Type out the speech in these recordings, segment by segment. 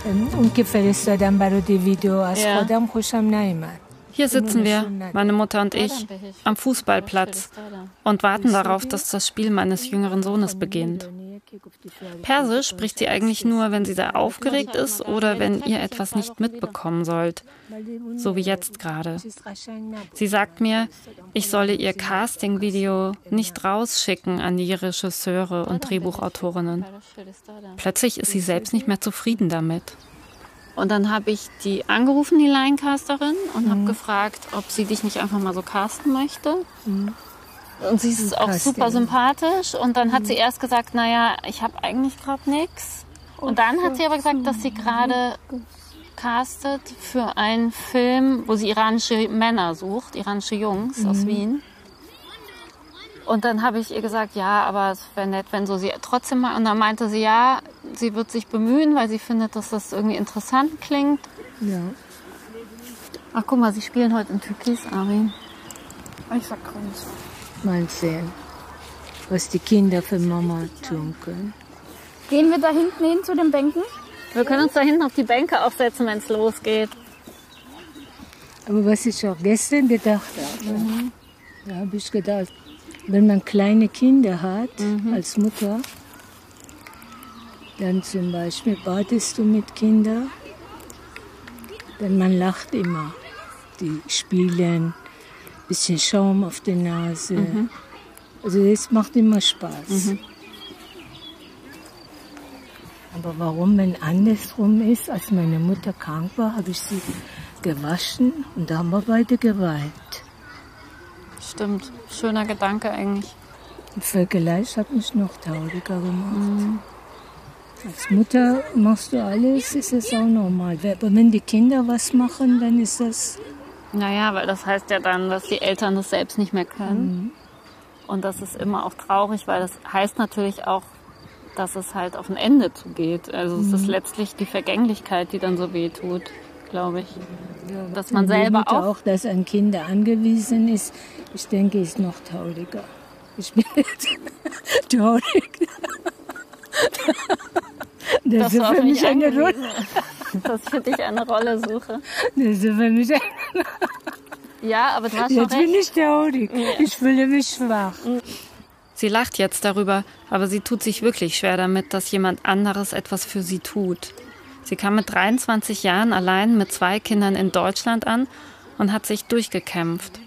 اون که فرستادم برای ویدیو از خودم خوشم نیامد. Hier sitzen wir, meine Mutter und ich, am Fußballplatz und warten darauf, dass das Spiel meines jüngeren Sohnes beginnt. Persisch spricht sie eigentlich nur, wenn sie sehr aufgeregt ist oder wenn ihr etwas nicht mitbekommen sollt, so wie jetzt gerade. Sie sagt mir, ich solle ihr Casting-Video nicht rausschicken an die Regisseure und Drehbuchautorinnen. Plötzlich ist sie selbst nicht mehr zufrieden damit. Und dann habe ich die angerufen, die Laiencasterin, und habe gefragt, ob sie dich nicht einfach mal so casten möchte. Und sie ist auch super sympathisch. Und dann hat sie erst gesagt, naja, ich habe eigentlich gerade nichts. Und dann hat sie aber gesagt, dass sie gerade castet für einen Film, wo sie iranische Männer sucht, iranische Jungs aus Wien. Und dann habe ich ihr gesagt, ja, aber es wäre nett, wenn so sie trotzdem mal... Und dann meinte sie, ja, sie wird sich bemühen, weil sie findet, dass das irgendwie interessant klingt. Ja. Ach, guck mal, sie spielen heute in Türkis, Arin. Ich sag Grüß. Mal sehen, was die Kinder für Mama tun können. Gehen wir da hinten hin zu den Bänken? Wir können uns da hinten auf die Bänke aufsetzen, wenn es losgeht. Aber was ich auch gestern gedacht habe, da habe ich gedacht, wenn man kleine Kinder hat, als Mutter, dann zum Beispiel badest du mit Kindern, dann man lacht immer. Die spielen, bisschen Schaum auf der Nase. Also das macht immer Spaß. Aber warum, wenn andersrum ist, als meine Mutter krank war, habe ich sie gewaschen und da haben wir beide geweint. Stimmt, schöner Gedanke eigentlich. Der Vergleich hat mich noch trauriger gemacht. Als Mutter machst du alles, ist es auch normal. Aber wenn die Kinder was machen, dann ist das... Naja, weil das heißt ja dann, dass die Eltern das selbst nicht mehr können. Und das ist immer auch traurig, weil das heißt natürlich auch, dass es halt auf ein Ende zugeht. Also es ist letztlich die Vergänglichkeit, die dann so weh tut, glaube ich. Ja, dass man selber auch, dass an Kinder angewiesen ist, ich denke, ist noch trauriger. Ich bin jetzt traurig. Das ist für mich eine Rolle. Dass ich für dich eine Rolle suche. Das ist für mich ja, aber du hast schon recht. Jetzt bin ich traurig. Ja. Ich fühle mich schwach. Sie lacht jetzt darüber, aber sie tut sich wirklich schwer damit, dass jemand anderes etwas für sie tut. Sie kam mit 23 Jahren allein mit 2 Kindern in Deutschland an und hat sich durchgekämpft.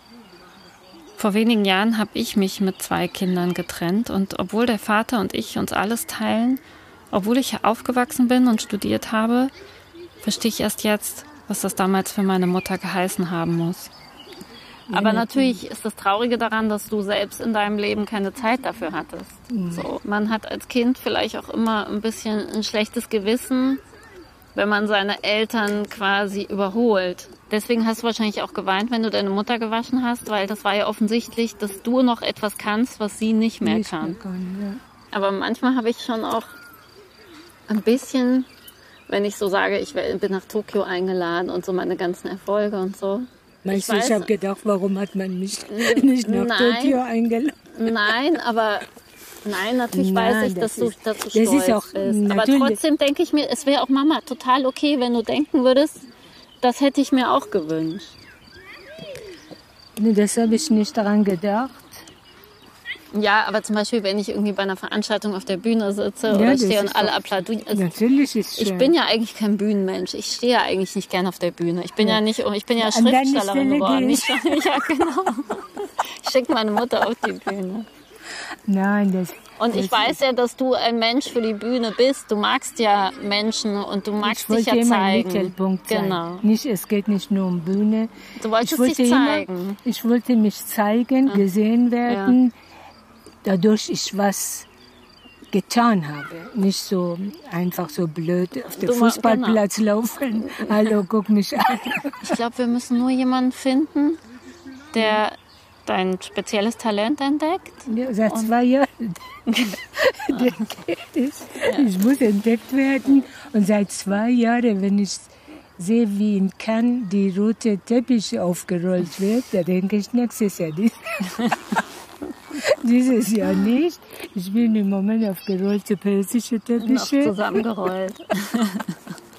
Vor wenigen Jahren habe ich mich mit 2 Kindern getrennt und obwohl der Vater und ich uns alles teilen, obwohl ich hier aufgewachsen bin und studiert habe, verstehe ich erst jetzt, was das damals für meine Mutter geheißen haben muss. Aber natürlich ist das Traurige daran, dass du selbst in deinem Leben keine Zeit dafür hattest. So, man hat als Kind vielleicht auch immer ein bisschen ein schlechtes Gewissen, wenn man seine Eltern quasi überholt. Deswegen hast du wahrscheinlich auch geweint, wenn du deine Mutter gewaschen hast, weil das war ja offensichtlich, dass du noch etwas kannst, was sie nicht mehr kann. Aber manchmal habe ich schon auch ein bisschen, wenn ich so sage, ich bin nach Tokio eingeladen und so meine ganzen Erfolge und so. Meinst du, ich habe gedacht, warum hat man mich nicht nach Tokio eingeladen? Nein, aber natürlich weiß ich, dass du stolz bist. Aber trotzdem denke ich mir, es wäre auch Mama total okay, wenn du denken würdest, das hätte ich mir auch gewünscht. Nee, das habe ich nicht daran gedacht. Ja, aber zum Beispiel, wenn ich irgendwie bei einer Veranstaltung auf der Bühne sitze oder ich stehe und alle applaudieren. Also natürlich ist es schön. Ich bin ja eigentlich kein Bühnenmensch. Ich stehe ja eigentlich nicht gern auf der Bühne. Ich bin ja Schriftstellerin geworden. Ja, genau. Ich schicke meine Mutter auf die Bühne. Nein, und ich weiß ja, dass du ein Mensch für die Bühne bist. Du magst ja Menschen und du magst dich ja zeigen. Mittelpunkt sein. Genau. Es geht nicht nur um Bühne. Du wolltest dich zeigen. Ich wollte mich zeigen, gesehen werden. Ja. Dadurch ich was getan habe. Nicht so einfach so blöd auf dem Fußballplatz laufen. Hallo, guck mich an. Ich glaube, wir müssen nur jemanden finden, der dein spezielles Talent entdeckt. Ja, seit 2 Jahren. Ich muss entdeckt werden. Und seit 2 Jahren, wenn ich sehe, wie in Cannes die rote Teppich aufgerollt wird, da denke ich, nächstes Jahr nicht. Dieses Jahr nicht. Ich bin im Moment auf gerollte persische Teppiche. Noch zusammengerollt.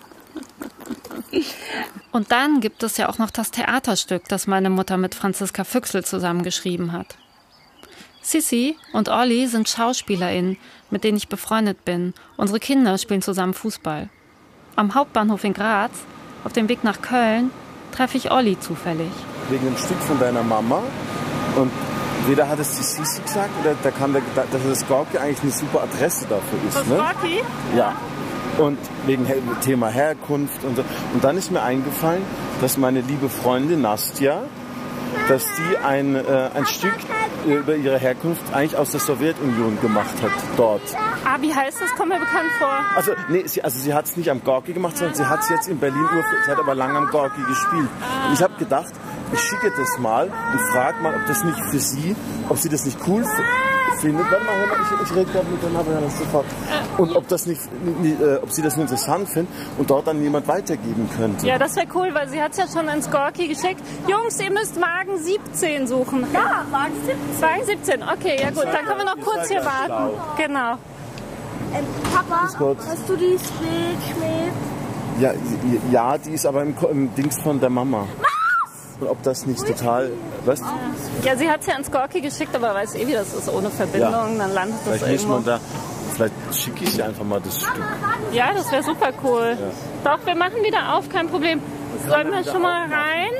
Und dann gibt es ja auch noch das Theaterstück, das meine Mutter mit Franziska Füchsel zusammengeschrieben hat. Sissi und Olli sind SchauspielerInnen, mit denen ich befreundet bin. Unsere Kinder spielen zusammen Fußball. Am Hauptbahnhof in Graz, auf dem Weg nach Köln, treffe ich Olli zufällig. Wegen dem Stück von deiner Mama. Und weder hat es die Sissi gesagt, oder da kam dass das Gorki eigentlich eine super Adresse dafür ist. Das Gorki? Ja. Und wegen Thema Herkunft und so. Und dann ist mir eingefallen, dass meine liebe Freundin Nastja, dass die ein Stück über ihre Herkunft eigentlich aus der Sowjetunion gemacht hat, dort. Ah, wie heißt das? Kommt mir bekannt vor. Also, nee, sie hat es nicht am Gorki gemacht, sondern sie hat es jetzt in Berlin, sie hat aber lange am Gorki gespielt. Und ich habe gedacht, ich schicke das mal und frage mal, ob das nicht für sie, ob sie das nicht cool findet. Warte mal, hör mal, ich rede gerade mit der Nabel sofort. Und ob sie das nicht interessant findet und dort dann jemand weitergeben könnte. Ja, das wäre cool, weil sie hat es ja schon ins Gorki geschickt. Jungs, ihr müsst Wagen 17 suchen. Ja, Wagen 17. Wagen 17, okay, ja gut, dann können wir noch kurz hier warten. Genau. Papa, hast du die Schmied? Ja, die ist aber im Dings von der Mama. Und ob das nicht total... Was? Ja, sie hat es ja ins Gorki geschickt, aber weiß wie das ist, ohne Verbindung, dann landet das irgendwo. Vielleicht schicke ich sie einfach mal das Stück. Ja, das wäre super cool. Ja. Doch, wir machen wieder auf, kein Problem. Sollen wir schon mal rein?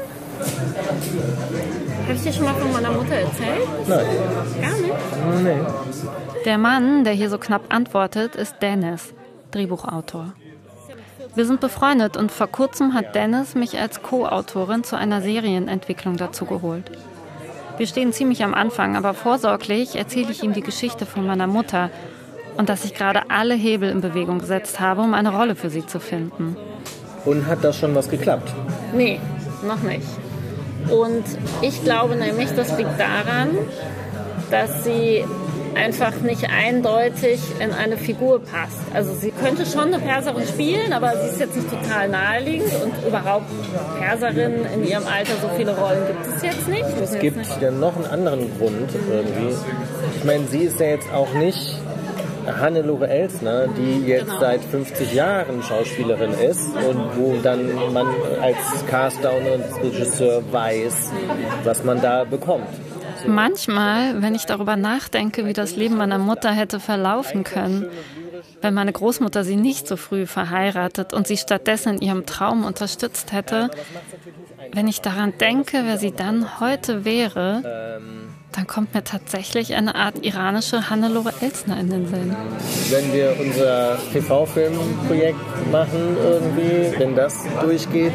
Habe ich dir schon mal von meiner Mutter erzählt? Nein. Gar nicht? Nee. Der Mann, der hier so knapp antwortet, ist Dennis, Drehbuchautor. Wir sind befreundet und vor kurzem hat Dennis mich als Co-Autorin zu einer Serienentwicklung dazu geholt. Wir stehen ziemlich am Anfang, aber vorsorglich erzähle ich ihm die Geschichte von meiner Mutter und dass ich gerade alle Hebel in Bewegung gesetzt habe, um eine Rolle für sie zu finden. Und hat das schon was geklappt? Nee, noch nicht. Und ich glaube nämlich, das liegt daran, dass sie einfach nicht eindeutig in eine Figur passt. Also sie könnte schon eine Perserin spielen, aber sie ist jetzt nicht total naheliegend und überhaupt Perserinnen in ihrem Alter, so viele Rollen gibt es jetzt nicht. Es gibt ja noch einen anderen Grund irgendwie. Ich meine, sie ist ja jetzt auch nicht Hannelore Elsner, die jetzt seit 50 Jahren Schauspielerin ist und wo dann man als Caster und Regisseur weiß, was man da bekommt. Manchmal, wenn ich darüber nachdenke, wie das Leben meiner Mutter hätte verlaufen können, wenn meine Großmutter sie nicht so früh verheiratet und sie stattdessen in ihrem Traum unterstützt hätte, wenn ich daran denke, wer sie dann heute wäre, dann kommt mir tatsächlich eine Art iranische Hannelore Elsner in den Sinn. Wenn wir unser TV-Filmprojekt machen irgendwie, wenn das durchgeht,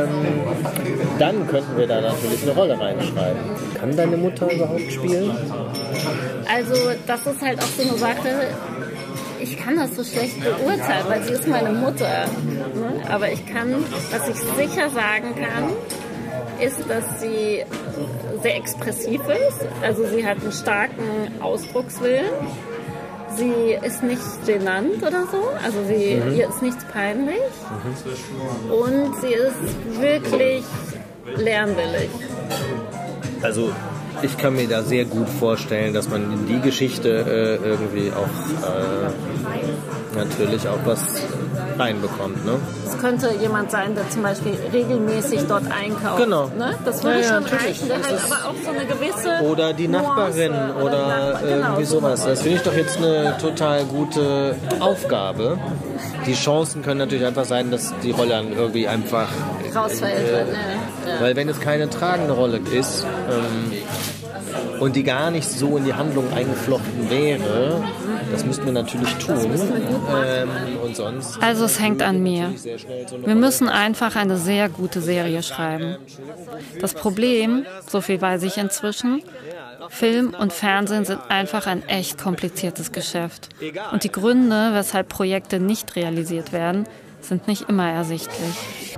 dann könnten wir da natürlich eine Rolle reinschreiben. Kann deine Mutter überhaupt spielen? Also das ist halt auch so eine Sache, ich kann das so schlecht beurteilen, weil sie ist meine Mutter. Ne? Aber was ich sicher sagen kann, ist, dass sie sehr expressiv ist. Also sie hat einen starken Ausdruckswillen. Sie ist nicht genannt oder so. Also ihr ist nichts peinlich. Und sie ist wirklich lernwillig. Also ich kann mir da sehr gut vorstellen, dass man in die Geschichte irgendwie auch natürlich auch was reinbekommt. Ne? Es könnte jemand sein, der zum Beispiel regelmäßig dort einkauft. Genau. Ne? Das würde schon reichen. Der halt aber auch so eine gewisse oder die Nachbarin oder irgendwie sowas. Das finde ich doch jetzt eine total gute Aufgabe. Die Chancen können natürlich einfach sein, dass die Rolle dann irgendwie einfach rausfällt. Weil wenn es keine tragende Rolle ist und die gar nicht so in die Handlung eingeflochten wäre, das müssten wir natürlich tun. Und sonst also es hängt an mir. Wir müssen einfach eine sehr gute Serie schreiben. Das Problem, so viel weiß ich inzwischen, Film und Fernsehen sind einfach ein echt kompliziertes Geschäft. Und die Gründe, weshalb Projekte nicht realisiert werden, sind nicht immer ersichtlich.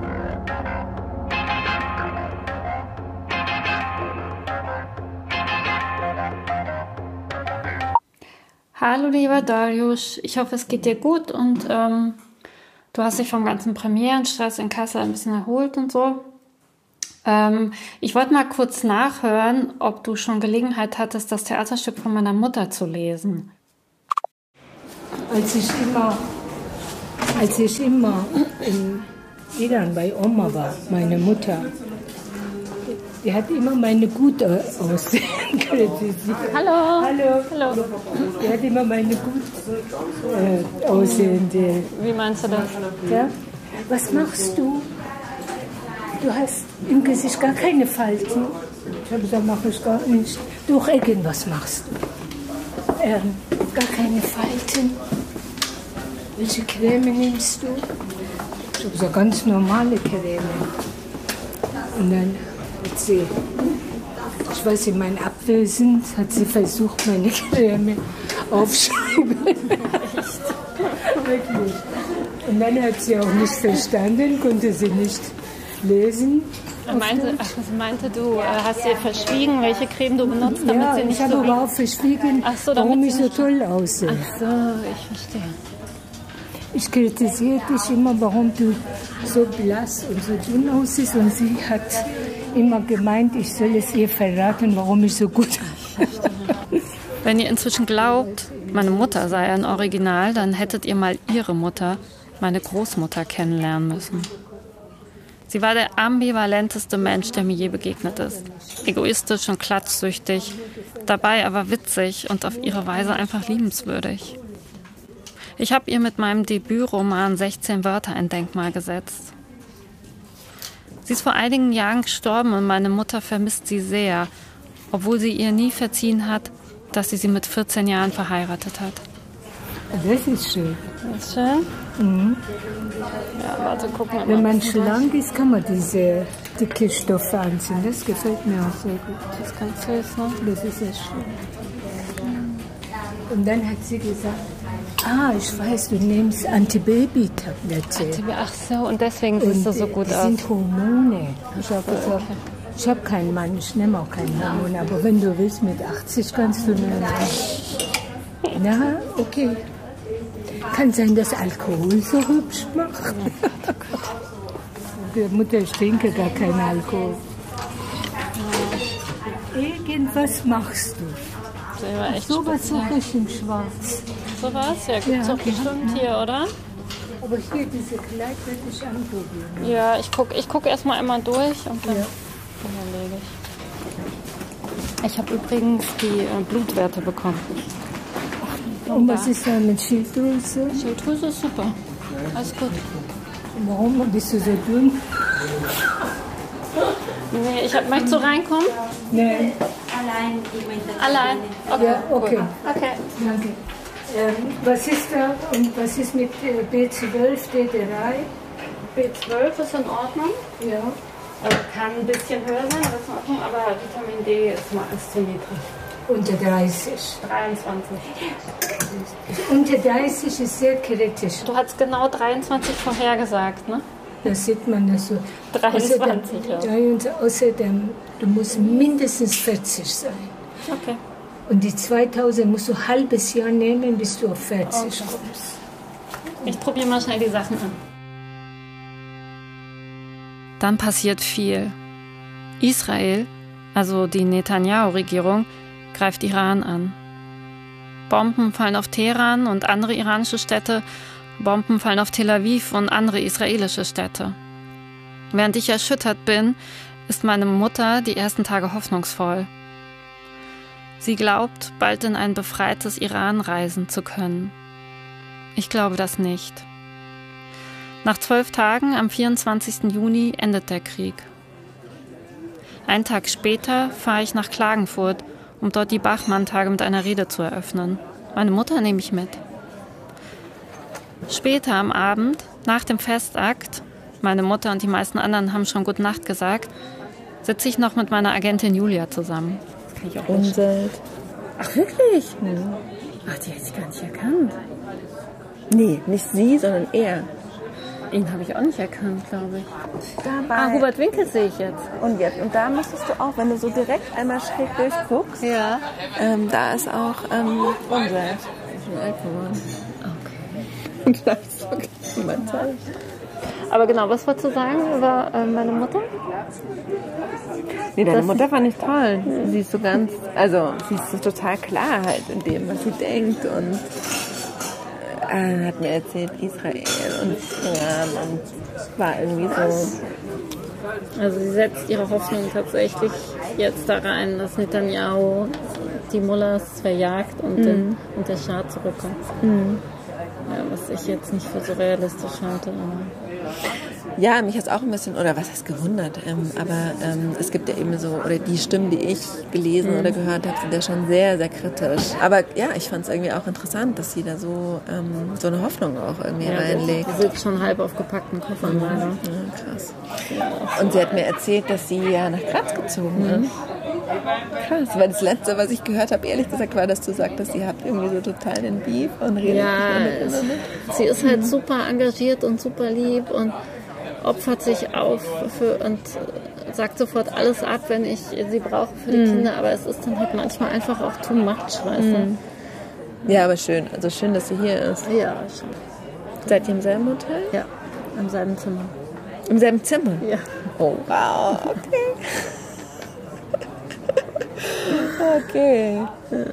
Hallo lieber Darius, ich hoffe es geht dir gut und du hast dich vom ganzen Premierenstress in Kassel ein bisschen erholt und so. Ich wollte mal kurz nachhören, ob du schon Gelegenheit hattest, das Theaterstück von meiner Mutter zu lesen. Als ich immer Iran bei Oma war, meine Mutter, die hat immer meine gut Aussehen kritisiert. Hallo. Hallo. Hallo. Die hat immer meine gut Aussehen. Wie meinst du das? Ja? Was machst du? Du hast im Gesicht gar keine Falten. Ich habe gesagt, mache ich gar nicht. Doch irgendwas machst du. Gar keine Falten. Welche Creme nimmst du? Ich habe gesagt, ganz normale Creme. Und dann hat sie, ich weiß, in meinem Abwesen hat sie versucht, meine Creme aufschreiben. Wirklich. Und dann hat sie auch nicht verstanden, konnte sie nicht lesen. Meinte du, hast ihr verschwiegen, welche Creme du benutzt, damit sie nicht ich habe überhaupt verschwiegen, warum ich so toll aussehe. Ach so, ich verstehe. Ich kritisiere dich immer, warum du so blass und so dünn aussiehst. Und sie hat immer gemeint, ich soll es ihr verraten, warum ich so gut aussehe. Wenn ihr inzwischen glaubt, meine Mutter sei ein Original, dann hättet ihr mal ihre Mutter, meine Großmutter, kennenlernen müssen. Sie war der ambivalenteste Mensch, der mir je begegnet ist. Egoistisch und klatschsüchtig, dabei aber witzig und auf ihre Weise einfach liebenswürdig. Ich habe ihr mit meinem Debütroman 16 Wörter ein Denkmal gesetzt. Sie ist vor einigen Jahren gestorben und meine Mutter vermisst sie sehr, obwohl sie ihr nie verziehen hat, dass sie mit 14 Jahren verheiratet hat. Das ist schön. Das ist schön? Mhm. Ja, warte, gucken wir mal. Wenn man schlank ist, kann man diese dicke Stoffe anziehen. Das gefällt mir auch sehr gut. Das ist ganz süß, ne? Das ist sehr schön. Und dann hat sie gesagt, ich weiß, du nimmst Antibaby-Tablette. Ach so, und deswegen siehst du so gut aus. Das sind Hormone. Ich habe gesagt, ich habe keinen Mann, ich nehme auch keinen Hormon. Aber wenn du willst, mit 80 kannst du nehmen. Na, okay. Kann sein, dass Alkohol so hübsch macht. Die Mutter, ich trinke gar keinen Alkohol. Irgendwas machst du. So was suche ich in Schwarz. So was? Ja, gibt's doch bestimmt hier, oder? Aber hier, diese Kleid würde ich anprobieren. Ja, ich guck erstmal einmal durch und dann überlege ich. Ich habe übrigens die Blutwerte bekommen. Und was ist da mit Schilddrüse? Schilddrüse ist super. Alles gut. Warum bist du so dünn? Nee, möchtest du reinkommen? Nein. Allein? Okay. Ja, okay. Okay. Danke. Was ist da und was ist mit B12, D3? B12 ist in Ordnung. Ja. Kann ein bisschen höher sein, das ist in Ordnung, aber Vitamin D ist zu niedrig. Unter 30. 23. Unter 30 ist sehr kritisch. Du hast genau 23 vorhergesagt, ne? Da sieht man das so. 23, außerdem, du musst mindestens 40 sein. Okay. Und die 2000 musst du ein halbes Jahr nehmen, bis du auf 40 kommst. Ich probiere mal schnell die Sachen an. Dann passiert viel. Israel, also die Netanyahu-Regierung, greift Iran an. Bomben fallen auf Teheran und andere iranische Städte, Bomben fallen auf Tel Aviv und andere israelische Städte. Während ich erschüttert bin, ist meine Mutter die ersten Tage hoffnungsvoll. Sie glaubt, bald in ein befreites Iran reisen zu können. Ich glaube das nicht. Nach 12 Tagen, am 24. Juni, endet der Krieg. Einen Tag später fahre ich nach Klagenfurt, um dort die Bachmann-Tage mit einer Rede zu eröffnen. Meine Mutter nehme ich mit. Später am Abend, nach dem Festakt, meine Mutter und die meisten anderen haben schon Gute Nacht gesagt, sitze ich noch mit meiner Agentin Julia zusammen. Das kann ich auch nicht. Ach, wirklich? Ja. Ach, die hätte ich gar nicht erkannt. Nee, nicht sie, sondern er. Ihn habe ich auch nicht erkannt, glaube ich. Dabei. Hubert Winkel sehe ich jetzt. Und da müsstest du auch, wenn du so direkt einmal schräg durchguckst, Ja. da ist auch Umwelt. Ich bin alt geworden. Okay. Und da ist so mein Teil. Aber genau, was wolltest du sagen über meine Mutter? Nee, deine Mutter fand ich toll. Sie ist so sie ist so total klar halt in dem, was sie denkt und hat mir erzählt, Israel und Iran und war irgendwie so. Also sie setzt ihre Hoffnung tatsächlich jetzt da rein, dass Netanyahu die Mullahs verjagt und der Schah zurückkommt. Ja, was ich jetzt nicht für so realistisch halte. Ja, mich hat es auch ein bisschen, oder was heißt gewundert, aber es gibt ja eben so, oder die Stimmen, die ich gelesen oder gehört habe, sind ja schon sehr, sehr kritisch. Aber ja, ich fand es irgendwie auch interessant, dass sie da so eine Hoffnung auch irgendwie reinlegt. Sie sitzt schon halb auf gepackten Koffern leider. Ja, krass. Und sie hat mir erzählt, dass sie ja nach Graz gezogen ist. Krass, weil das Letzte, was ich gehört habe, ehrlich gesagt, war, dass du sagtest, ihr habt irgendwie so total den Beef und redet nicht mehr miteinander. Sie ist halt super engagiert und super lieb und opfert sich auf und sagt sofort alles ab, wenn ich sie brauche für die Kinder, aber es ist dann halt manchmal einfach auch too much, weißt du? Ja, aber schön. Also schön, dass sie hier ist. Ja, schön. Seid ihr im selben Hotel? Ja, im selben Zimmer. Im selben Zimmer? Ja. Oh, wow, okay. Okay.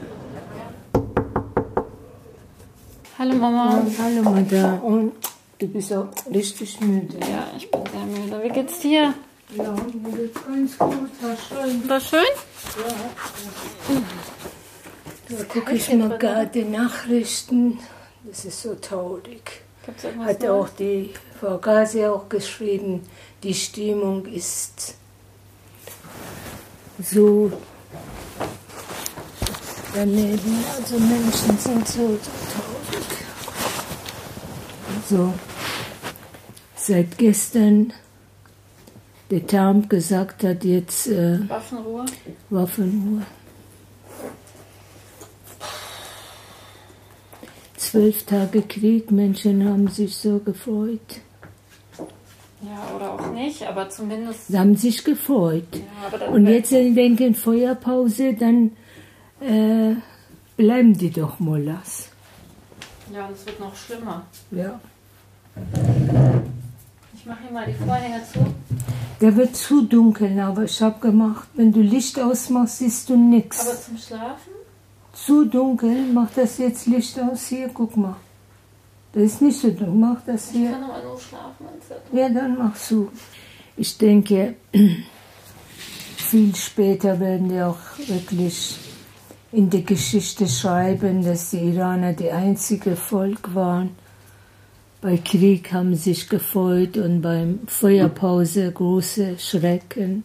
Hallo Mama. Hallo Madame. Und du bist auch richtig müde. Ja, ich bin sehr müde. Wie geht's dir? Ja, mir geht's ganz gut. War schön. War schön? Da gucke ich mal gerade Nachrichten. Das ist so traurig. Gibt's irgendwas Hat auch die Frau Gazi auch geschrieben, die Stimmung ist so daneben. Also Menschen sind so traurig. Also seit gestern der Trump gesagt hat, jetzt Waffenruhe. Waffenruhe. 12 Tage Krieg, Menschen haben sich so gefreut. Ja, oder auch nicht, aber zumindest... Sie haben sich gefreut. Ja, aber dann und jetzt denken Feuerpause, dann bleiben die doch Mullahs. Ja, und es wird noch schlimmer. Ja. Ich mache hier mal die Vorhänge zu. Der wird zu dunkel, aber ich habe gemacht, wenn du Licht ausmachst, siehst du nichts. Aber zum Schlafen? Zu dunkel, mach das jetzt Licht aus, hier, guck mal. Das ist nicht so dunkel, mach das hier. Ich kann aber nur schlafen. Ja, dann mach zu. Ich denke, viel später werden die auch wirklich in die Geschichte schreiben, dass die Iraner die einzige Volk waren. Bei Krieg haben sie sich gefreut und beim Feuerpause große Schrecken.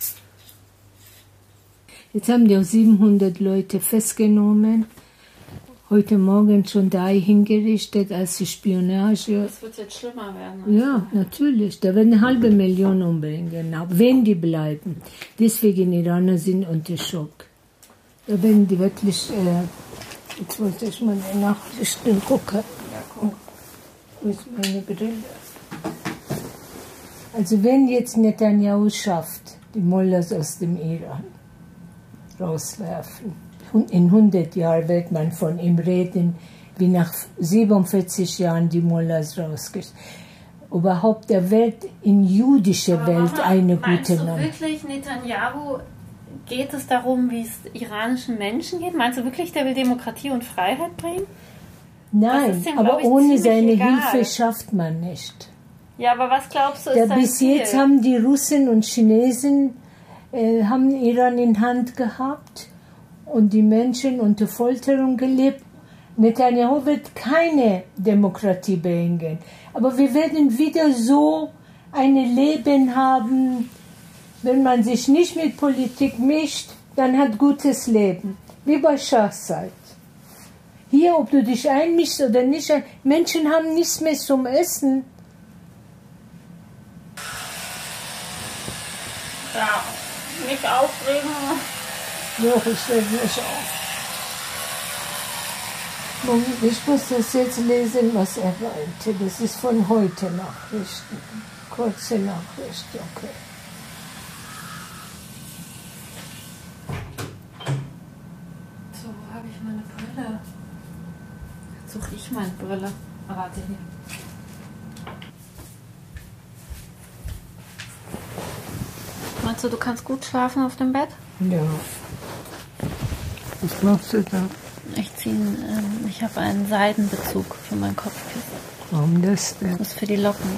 Jetzt haben die auch 700 Leute festgenommen. Heute Morgen schon 3 hingerichtet als die Spionage. Das wird jetzt schlimmer werden. Ja, natürlich. Da werden 500.000 umbringen, wenn die bleiben. Deswegen Iraner sind unter Schock. Da werden die wirklich... jetzt wollte ich mal die Nachrichten gucken. Ja, guck. Wo ist meine Brille? Also wenn jetzt Netanyahu schafft, die Mullahs aus dem Iran rauswerfen, in 100 Jahren wird man von ihm reden, wie nach 47 Jahren die Mullahs rausgeschickt. Überhaupt der Welt, in jüdischer Welt eine gute Land. Meinst du wirklich, Netanyahu, geht es darum, wie es iranischen Menschen geht? Meinst du wirklich, der will Demokratie und Freiheit bringen? Nein, aber ohne seine Hilfe schafft man nicht. Ja, aber was glaubst du, ist sein Bis Ziel? jetzt haben die Russen und Chinesen haben Iran in Hand gehabt und die Menschen unter Folterung gelebt. Netanyahu wird keine Demokratie bringen. Aber wir werden wieder so ein Leben haben, wenn man sich nicht mit Politik mischt, dann hat gutes Leben. Wie bei Schachzeit. Hier, ob du dich einmischst oder nicht, Menschen haben nichts mehr zum Essen. Ja, nicht aufregen. Doch, ich reg mich auf. Ich muss das jetzt lesen, was er meinte. Das ist von heute Nachrichten. Kurze Nachricht, okay. So, wo habe ich meine Brille? Jetzt suche ich meine Brille. Ah, warte hier. Meinst du, du kannst gut schlafen auf dem Bett? Ja. Was machst du da? Ich ausziehen. Ich habe einen Seidenbezug für mein Kopfkissen. Warum das denn? Das ist für die Locken.